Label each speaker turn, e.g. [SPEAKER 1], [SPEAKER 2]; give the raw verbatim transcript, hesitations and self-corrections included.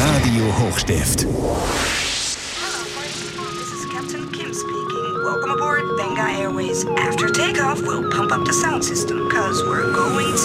[SPEAKER 1] Radio Hochstift.
[SPEAKER 2] This is Captain Kim speaking. Welcome aboard Benga Airways. After takeoff, we'll pump up the sound system, cause we're going to